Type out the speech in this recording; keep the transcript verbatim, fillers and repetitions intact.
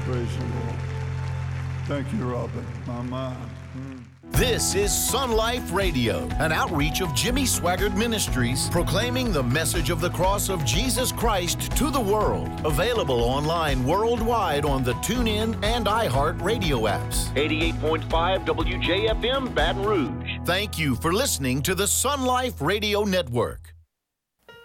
Praise the Lord. Thank you, Robert. My mind. Mm. This is Sun Life Radio, an outreach of Jimmy Swaggart Ministries, proclaiming the message of the cross of Jesus Christ to the world. Available online worldwide on the TuneIn and iHeart radio apps. eighty-eight point five W J F M, Baton Rouge. Thank you for listening to the Sun Life Radio Network.